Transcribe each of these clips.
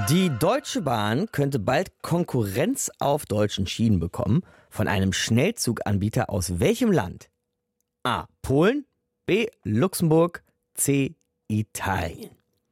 Die Deutsche Bahn könnte bald Konkurrenz auf deutschen Schienen bekommen von einem Schnellzuganbieter aus welchem Land? A. Polen, B. Luxemburg, C. Italien.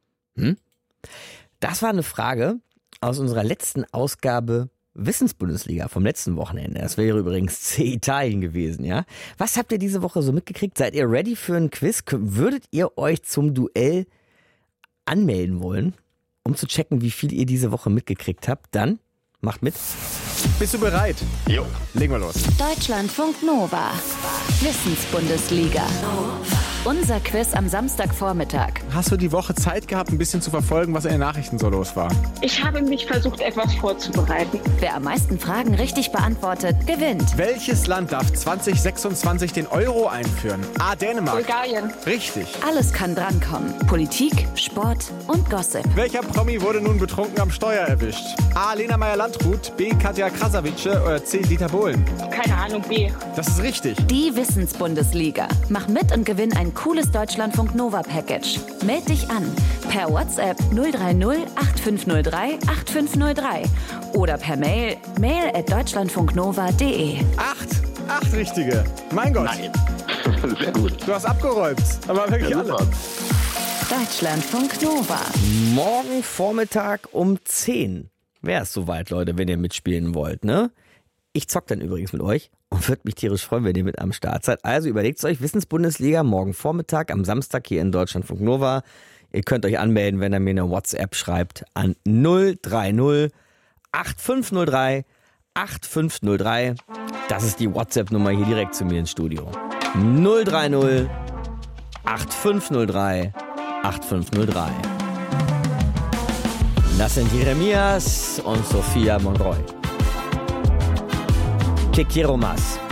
Das war eine Frage aus unserer letzten Ausgabe Wissensbundesliga vom letzten Wochenende. Das wäre übrigens C. Italien gewesen, ja? Was habt ihr diese Woche so mitgekriegt? Seid ihr ready für ein Quiz? Würdet ihr euch zum Duell anmelden wollen, um zu checken, wie viel ihr diese Woche mitgekriegt habt? Dann macht mit. Bist du bereit? Jo. Legen wir los. Deutschlandfunk Nova. Wissensbundesliga. Unser Quiz am Samstagvormittag. Hast du die Woche Zeit gehabt, ein bisschen zu verfolgen, was in den Nachrichten so los war? Ich habe mich versucht, etwas vorzubereiten. Wer am meisten Fragen richtig beantwortet, gewinnt. Welches Land darf 2026 den Euro einführen? A. Dänemark. Bulgarien. Richtig. Alles kann drankommen. Politik, Sport und Gossip. Welcher Promi wurde nun betrunken am Steuer erwischt? A. Lena Meyer-Landrut, B. Katja Krasavice oder C. Dieter Bohlen? Keine Ahnung, B. Das ist richtig. Die Wissensbundesliga. Mach mit und gewinn ein cooles Deutschlandfunk Nova Package. Meld dich an per WhatsApp 030 8503 8503 oder per Mail mail@deutschlandfunknova.de. Acht richtige. Mein Gott. Nein. Sehr gut. Du hast abgeräumt. Aber wirklich Ja, alle. super. Deutschlandfunk Nova. Morgen Vormittag um 10 wäre es soweit, Leute, wenn ihr mitspielen wollt, ne? Ich zock dann übrigens mit euch und würde mich tierisch freuen, wenn ihr mit am Start seid. Also überlegt euch, Wissensbundesliga morgen Vormittag am Samstag hier in Deutschlandfunk Nova. Ihr könnt euch anmelden, wenn ihr mir eine WhatsApp schreibt an 030 8503 8503. Das ist die WhatsApp-Nummer hier direkt zu mir ins Studio. 030 8503 8503. Das sind Jeremias und Sophia Monroy. Que quiero más.